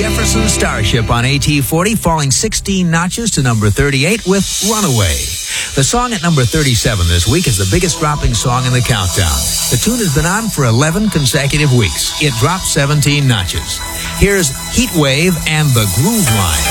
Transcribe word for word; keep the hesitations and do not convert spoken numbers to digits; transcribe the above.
Jefferson Starship on A T forty, falling sixteen notches to number thirty-eight with Runaway. The song at number thirty-seven this week is the biggest dropping song in the countdown. The tune has been on for eleven consecutive weeks. It dropped seventeen notches. Here's Heat Wave and the Groove Line.